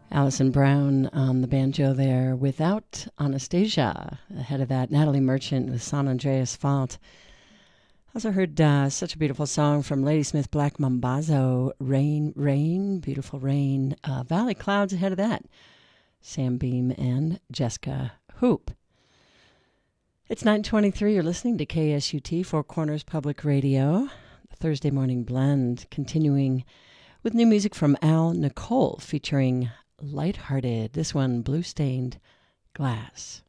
Alison Brown on the banjo there, Without Anastasia. Ahead of that, Natalie Merchant with San Andreas Fault. Also heard such a beautiful song from Ladysmith Black Mambazo, Rain, Rain, Beautiful Rain. Valley Clouds ahead of that, Sam Beam and Jessica Hoop. It's 9:23. You're listening to KSUT, Four Corners Public Radio. The Thursday Morning Blend, continuing with new music from Al Nicole featuring Lighthearted. This one, Blue Stained Glass.